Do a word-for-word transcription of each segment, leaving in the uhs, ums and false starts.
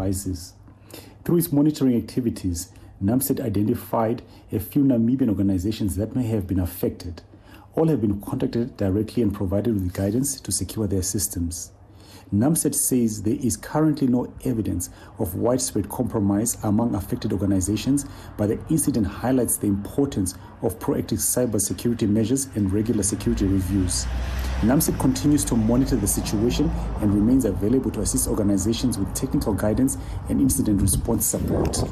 devices. Through its monitoring activities, NAMSET identified a few Namibian organizations that may have been affected. All have been contacted directly and provided with guidance to secure their systems. NAMSET says there is currently no evidence of widespread compromise among affected organizations, but the incident highlights the importance of proactive cybersecurity measures and regular security reviews. NAMSET continues to monitor the situation and remains available to assist organizations with technical guidance and incident response support.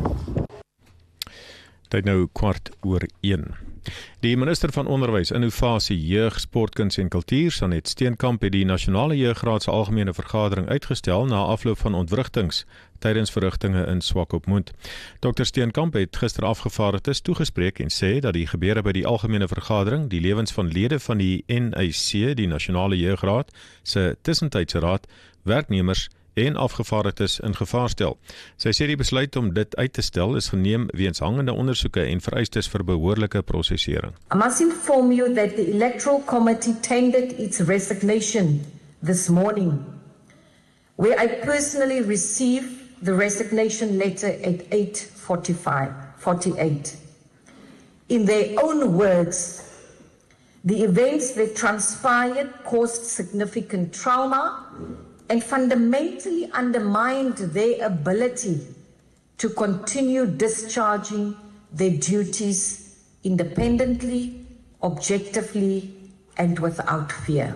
Tyd nou kwart oor een. Die minister van Onderwys, Innovasie, Jeug, Sportkuns en Kultuur, Sanet Steenkamp, het die Nasionale Jeugraad se algemene vergadering uitgestel na afloop van ontwrigtings tydens verrigtinge in Swakopmund. Dokter Steenkamp het gister afgevaardigdes toegespreek en sê dat die gebeure by die algemene vergadering die lewens van lede van die N Y C, die Nasionale Jeugraad se tussentydse raad, werknemers en afgevaardigdes in gevaar stel. Sy sê die besluit om dit uit te stel is geneem weens hangende ondersoeke en vereistes vir behoorlike prosesering. I must inform you that the Electoral Committee tendered its resignation this morning, where I personally received the resignation letter at eight forty-five, forty-eight. In their own words, the events that transpired caused significant trauma and fundamentally undermined their ability to continue discharging their duties independently, objectively, and without fear.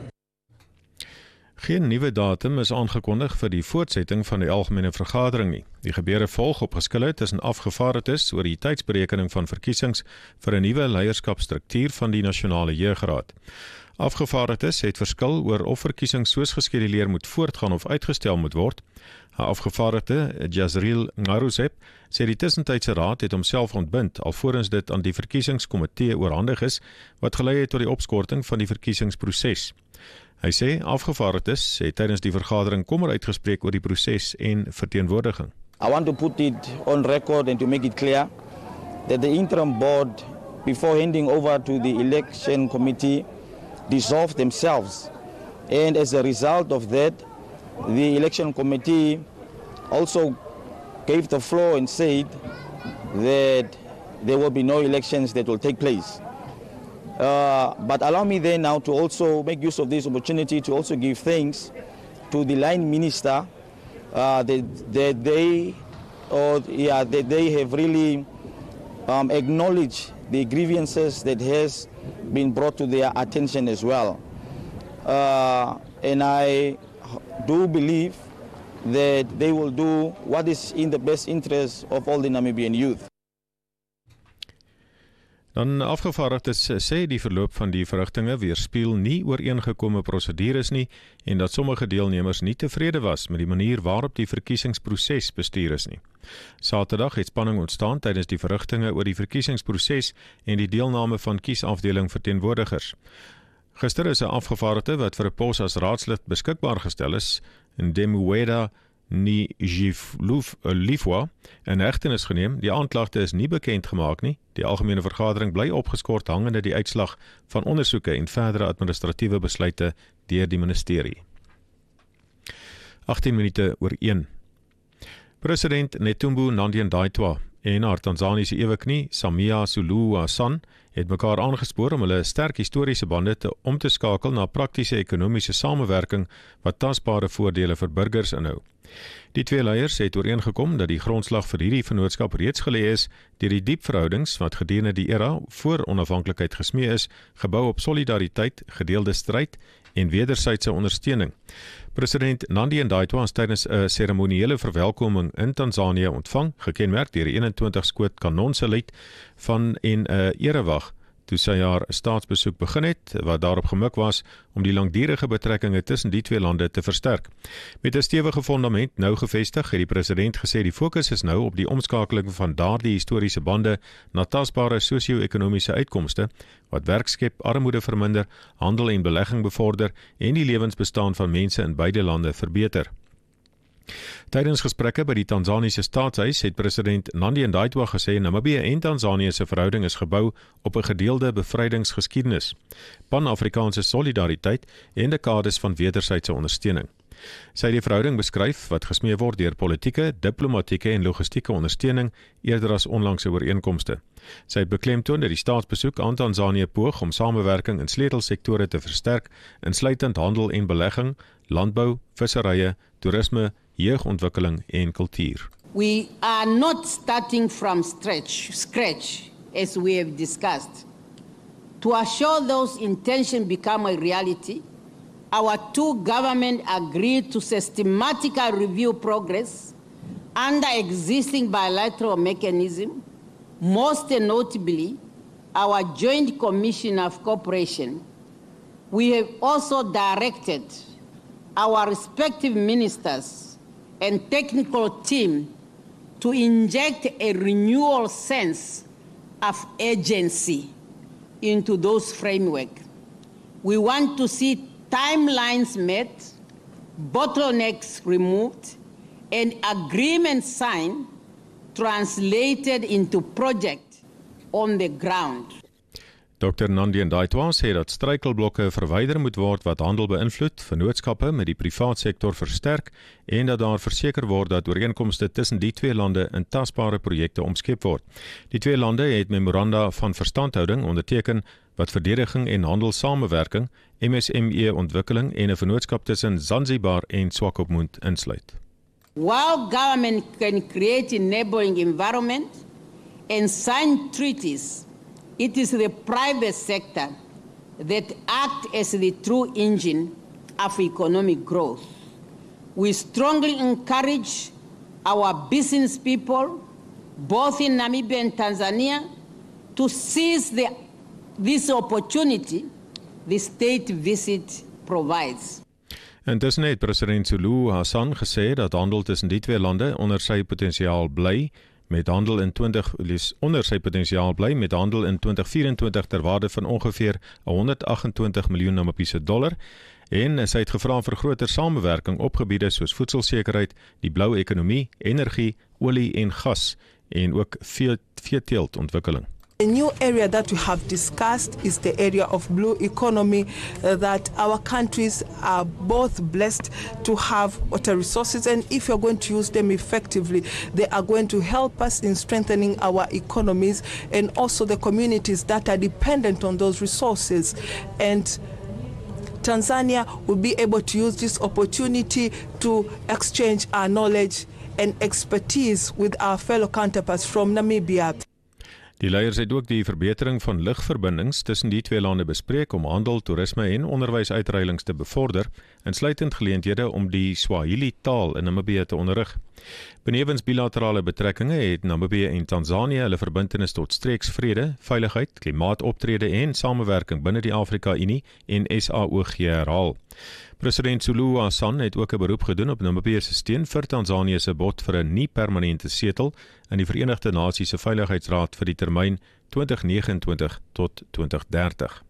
Geen nuwe datum is aangekondig vir die voortsetting van die algemene vergadering nie. Die gebeure volg op geskille tussen afgevaardigdes oor die tydsberekening van verkiesings vir 'n nuwe leierskapsstruktuur van die Nasionale Jeugraad. Afgevaardigdes het verskil oor of verkiesings soos geskeduleer moet voortgaan of uitgestel moet word. 'n Afgevaardigde, Jazreel Ngarusep, sê die tussentydse raad het homself ontbind alvorens dit aan die verkiesingskomitee oorhandig is, wat gelei het tot die opskorting van die verkiesingsproses. Hy sê afgevaardigdes het tydens die vergadering kommer uitgespreek oor die proses en verteenwoordiging. I want to put it on record and to make it clear that the interim board, before handing over to the election committee, dissolved themselves, and as a result of that, the election committee also gave the floor and said that there will be no elections that will take place. Uh, but allow me then now to also make use of this opportunity to also give thanks to the line minister uh, that, that they or yeah that they have really um, acknowledged the grievances that has been brought to their attention as well. Uh, and I do believe that they will do what is in the best interest of all the Namibian youth. Dan afgevaardigdes sê die verloop van die verrigtinge weerspieël nie ooreengekome prosedures nie en dat sommige deelnemers nie tevrede was met die manier waarop die verkiesingsproses bestuur is nie. Saterdag het spanning ontstaan tydens die verrigtinge oor die verkiesingsproses en die deelname van kiesafdeling verteenwoordigers. Gister is 'n afgevaardigde wat vir 'n pos as raadslid beskikbaar gestel is, Ndemuweda Nijifwa, in hegtenis geneem. Die aanklagte is nie bekend gemaak nie. Die algemene vergadering bly opgeskort hangende die uitslag van ondersoeke en verdere administratiewe besluite deur die ministerie. agttien minute oor een. President Netumbo Nandi-Ndaitwah en haar Tanzaniese eweknie Samia Suluhu Hassan het mekaar aangespoor om hulle sterk historiese bande te om te skakel na praktiese ekonomiese samewerking wat tasbare voordele vir burgers inhou. Die twee leiers het ooreengekom dat die grondslag vir hierdie vennootskap reeds gelê is deur die diep verhoudings wat gedurende die era voor onafhanklikheid gesmee is, gebou op solidariteit, gedeelde stryd en wederwysige ondersteuning. President Nandi-Ndaitwah is tydens 'n seremoniële verwelkoming in Tanzanië ontvang, gekenmerk deur die eenentwintig skoot kanonsaluut van en 'n uh, erewag toe sy haar staatsbesoek begin het, wat daarop gemik was om die langdurige betrekkinge tussen die twee lande te versterk. Met 'n stewige fondament nou gevestig, het die president gesê die fokus is nou op die omskakeling van daardie historiese bande na tasbare sosio-ekonomiese uitkomste, wat werk skep, armoede verminder, handel en belegging bevorder en die lewensbestaan van mense in beide lande verbeter. Tydens gesprekke by die Tanzaniese staatshuis het president Nandi-Ndaitwah gesê Namibië en Tanzanië se verhouding is gebou op 'n gedeelde bevrydingsgeskiedenis, pan-Afrikaanse solidariteit en dekades van wederwysige ondersteuning. Sy het die verhouding beskryf wat gesmee word deur politieke, diplomatieke en logistieke ondersteuning eerder as onlangse ooreenkomste. Sy het beklemtoon dat die staatsbesoek aan Tanzanië poog om samewerking in sleutelsektore te versterk, insluitend handel en belegging, landbou, visserye, toerisme, jeugontwikkeling en kultuur. We are not starting from scratch, scratch, as we have discussed. To assure those intentions become a reality, our two governments agreed to systematically review progress under existing bilateral mechanism, most notably our Joint Commission of Cooperation. We have also directed our respective ministers and technical team to inject a renewal sense of urgency into those frameworks. We want to see timelines met, bottlenecks removed, and agreements signed, translated into projects on the ground. Dokter Nandien Daitwa sê dat struikelblokke verwyder moet word wat handel beïnvloed, vennootskappe met die privaat sektor versterk en dat daar verseker word dat ooreenkomste tussen die twee lande in tasbare projekte omskep word. Die twee lande het memoranda van verstandhouding onderteken wat verdediging en handelssamewerking, M S M E-ontwikkeling en 'n vennootskap tussen Zanzibar en Swakopmund insluit. While government can create enabling environment and sign treaties, it is the private sector that acts as the true engine of economic growth. We strongly encourage our business people, both in Namibia and Tanzania, to seize the, this opportunity the state visit provides. Intussen het president Suluhu Hassan gesê dat handel tussen die twee lande onder sy potensiaal bly, met handel in twintig onder sy potensiaal bly met handel in twintig vyf-en-twintig ter waarde van ongeveer honderd agt en twintig miljoen Namibiese dollar en sy het gevra vir groter samewerking op gebiede soos voedselsekerheid, die blou ekonomie, energie, olie en gas en ook vee, veeteeltontwikkeling. A new area that we have discussed is the area of blue economy, uh, that our countries are both blessed to have water resources, and if you're going to use them effectively, they are going to help us in strengthening our economies and also the communities that are dependent on those resources. And Tanzania will be able to use this opportunity to exchange our knowledge and expertise with our fellow counterparts from Namibia. Die leiers het ook die verbetering van lugverbindings tussen die twee lande bespreek om handel, toerisme en onderwysuitruilings te bevorder, insluitend geleenthede om die Swahili taal in Namibië te onderrig. Benewens bilaterale betrekkinge het Namibië en Tanzanië hulle verbintenis tot streeksvrede, veiligheid, klimaatoptrede en samewerking binne die Afrika-Unie en S A O G herhaal. President Suluhu Hassan het ook 'n beroep gedoen op Namibië se steun vir Tanzanië se bod vir 'n nie-permanente setel in die Verenigde Nasies se Veiligheidsraad vir die termyn twintig vyf nege tot twintig dertig.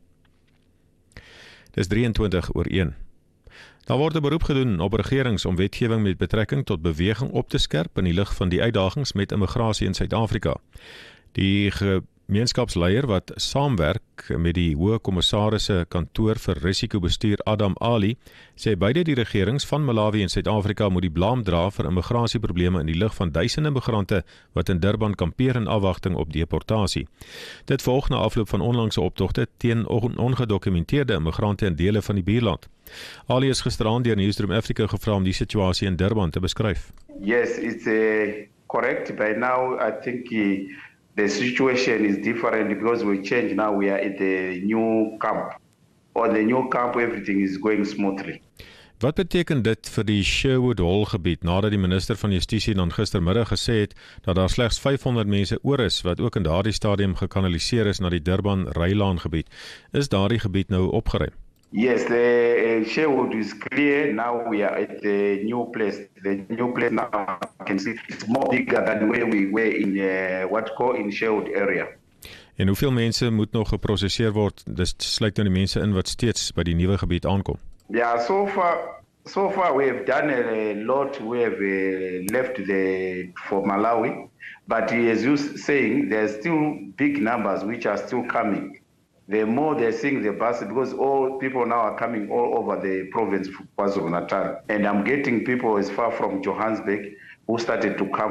Dis drieëntwintig oor een. Daar word 'n beroep gedoen op regerings om wetgewing met betrekking tot beweging op te skerp in die lig van die uitdagings met immigrasie in Suid-Afrika. Die gemeenskapsleier wat saamwerk met die Hoë Kommissaris se kantoor vir risikobestuur Adam Ali, sê beide die regerings van Malawi en Suid-Afrika moet die blame dra vir immigrasieprobleme in die lig van duisende migrante wat in Durban kampeer in afwagting op deportasie. Dit volg na afloop van onlangse optogte teen on ongedokumenteerde immigrante in dele van die buurland. Ali is gisteraan deur Newsroom Africa gevra om die situasie in Durban te beskryf. Yes, it's uh, correct. By now, I think uh, the situation is different because we change now. We are at the new camp. On the new camp, everything is going smoothly. Wat beteken dit vir die Sherwood Hall gebied nadat die minister van Justisie dan gistermiddag gesê het dat daar slegs vyfhonderd mense oor is wat ook in daardie stadium gekanaliseer is na die Durban Rylaan gebied? Is daardie gebied nou opgeruim? Yes, the uh, Sherwood is clear. Now we are at the new place. The new place now I can see it's more bigger than where we were in uh, what call in Sherwood area. En hoeveel mense moet nog geprosesseer word? Dis sluit nou die mense in wat steeds by die nuwe gebied aankom. Yeah, so far, so far we have done a lot. We have uh, left the for Malawi, but as you saying, there's still big numbers which are still coming. the more they're seeing the bus, because all people now are coming all over the province of KwaZulu-Natal. And I'm getting people as far from Johannesburg who started to come